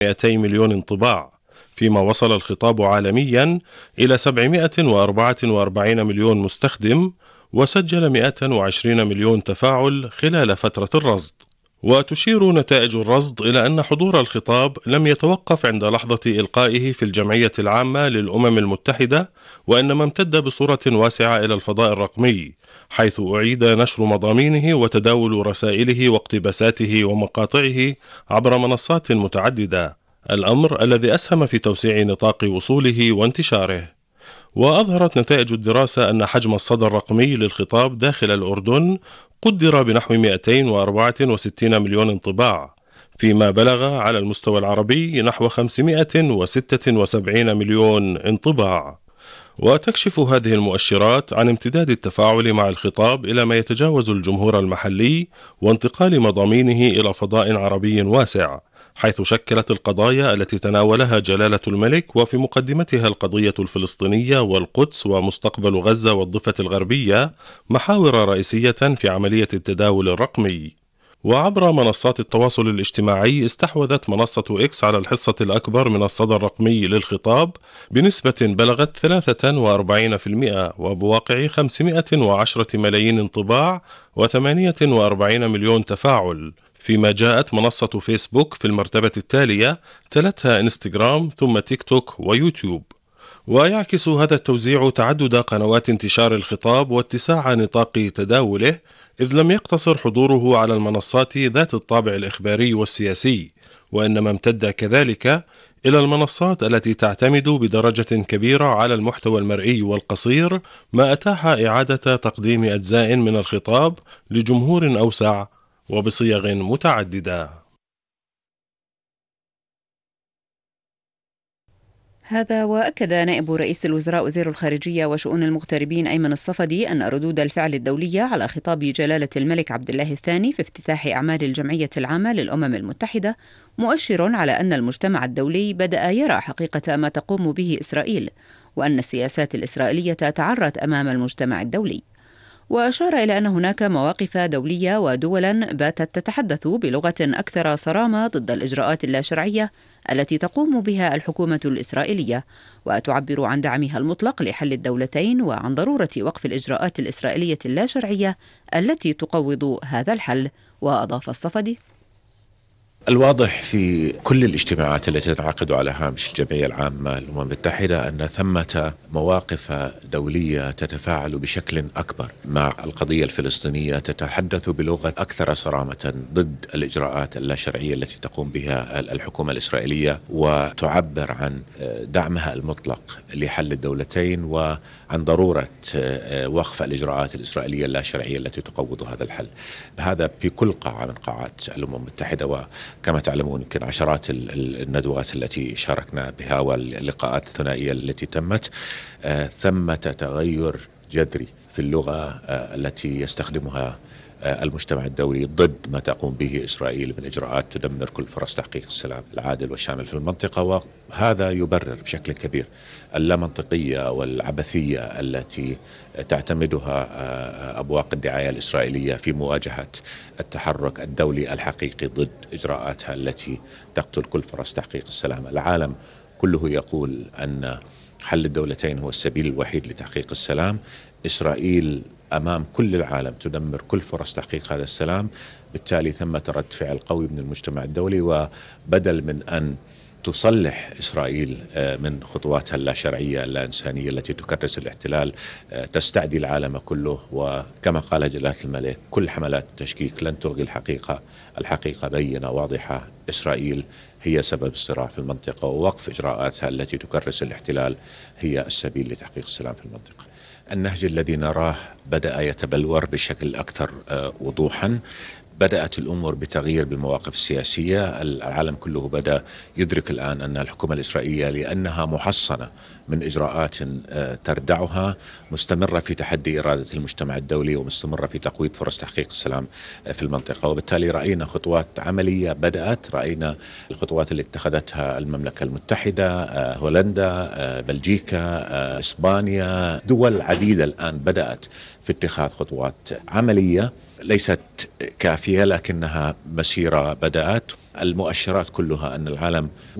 200 مليون انطباع، فيما وصل الخطاب عالميا إلى 744 مليون مستخدم، وسجل 120 مليون تفاعل خلال فترة الرصد. وتشير نتائج الرصد إلى أن حضور الخطاب لم يتوقف عند لحظة إلقائه في الجمعية العامة للأمم المتحدة، وإنما امتد بصورة واسعة إلى الفضاء الرقمي، حيث أعيد نشر مضامينه وتداول رسائله واقتباساته ومقاطعه عبر منصات متعددة، الأمر الذي أسهم في توسيع نطاق وصوله وانتشاره. وأظهرت نتائج الدراسة أن حجم الصدى الرقمي للخطاب داخل الأردن قدر بنحو 264 مليون انطباع، فيما بلغ على المستوى العربي نحو 576 مليون انطباع. وتكشف هذه المؤشرات عن امتداد التفاعل مع الخطاب إلى ما يتجاوز الجمهور المحلي، وانتقال مضامينه إلى فضاء عربي واسع، حيث شكلت القضايا التي تناولها جلالة الملك وفي مقدمتها القضية الفلسطينية والقدس ومستقبل غزة والضفة الغربية محاور رئيسية في عملية التداول الرقمي. وعبر منصات التواصل الاجتماعي استحوذت منصة إكس على الحصة الأكبر من الصدى الرقمي للخطاب بنسبة بلغت 43%، وبواقع 510 ملايين انطباع و48 مليون تفاعل، فيما جاءت منصة فيسبوك في المرتبة التالية، تلتها انستغرام ثم تيك توك ويوتيوب. ويعكس هذا التوزيع تعدد قنوات انتشار الخطاب واتساع نطاق تداوله، إذ لم يقتصر حضوره على المنصات ذات الطابع الإخباري والسياسي، وإنما امتد كذلك إلى المنصات التي تعتمد بدرجة كبيرة على المحتوى المرئي والقصير، ما أتاح إعادة تقديم أجزاء من الخطاب لجمهور أوسع وبصيغ متعددة. هذا وأكد نائب رئيس الوزراء وزير الخارجية وشؤون المغتربين أيمن الصفدي أن ردود الفعل الدولية على خطاب جلالة الملك عبد الله الثاني في افتتاح أعمال الجمعية العامة للأمم المتحدة مؤشر على أن المجتمع الدولي بدأ يرى حقيقة ما تقوم به إسرائيل، وأن السياسات الإسرائيلية تعرت أمام المجتمع الدولي. وأشار إلى أن هناك مواقف دولية ودولا باتت تتحدث بلغة أكثر صرامة ضد الإجراءات اللاشرعية التي تقوم بها الحكومة الإسرائيلية، وتعبر عن دعمها المطلق لحل الدولتين وعن ضرورة وقف الإجراءات الإسرائيلية اللاشرعية التي تقوض هذا الحل. وأضاف الصفدي: الواضح في كل الاجتماعات التي تنعقد على هامش الجمعية العامة للأمم المتحدة أن ثمة مواقف دولية تتفاعل بشكل أكبر مع القضية الفلسطينية، تتحدث بلغة أكثر صرامة ضد الإجراءات اللاشرعية التي تقوم بها الحكومة الإسرائيلية، وتعبر عن دعمها المطلق لحل الدولتين وعن ضرورة وقف الإجراءات الإسرائيلية اللاشرعية التي تقوض هذا الحل. هذا في كل قاعة من قاعات الأمم المتحدة، كما تعلمون يمكن عشرات الندوات التي شاركنا بها واللقاءات الثنائية التي تمت. ثمة تغير جذري في اللغة التي يستخدمها المجتمع الدولي ضد ما تقوم به إسرائيل من إجراءات تدمر كل فرص تحقيق السلام العادل والشامل في المنطقة، وهذا يبرر بشكل كبير اللامنطقية والعبثية التي تعتمدها أبواق الدعاية الإسرائيلية في مواجهة التحرك الدولي الحقيقي ضد إجراءاتها التي تقتل كل فرص تحقيق السلام. العالم كله يقول أن حل الدولتين هو السبيل الوحيد لتحقيق السلام. إسرائيل أمام كل العالم تدمر كل فرص تحقيق هذا السلام، بالتالي ثمة رد فعل قوي من المجتمع الدولي، وبدل من أن تصلح إسرائيل من خطواتها اللاشرعية اللا إنسانية التي تكرس الاحتلال، تستعدي العالم كله. وكما قال جلالة الملك: كل حملات التشكيك لن تلغي الحقيقة. الحقيقة بينة واضحة، إسرائيل هي سبب الصراع في المنطقة، ووقف إجراءاتها التي تكرس الاحتلال هي السبيل لتحقيق السلام في المنطقة. النهج الذي نراه بدأ يتبلور بشكل أكثر وضوحا. بدأت الأمور بتغيير بالمواقف السياسية. العالم كله بدأ يدرك الآن أن الحكومة الإسرائيلية لأنها محصنة من إجراءات تردعها، مستمرة في تحدي إرادة المجتمع الدولي، ومستمرة في تقويض فرص تحقيق السلام في المنطقة. وبالتالي رأينا خطوات عملية بدأت، رأينا الخطوات اللي اتخذتها المملكة المتحدة، هولندا، بلجيكا، إسبانيا، دول عديدة الآن بدأت في اتخاذ خطوات عملية ليست كافية، لكنها مسيرة بدأت. المؤشرات كلها أن العالم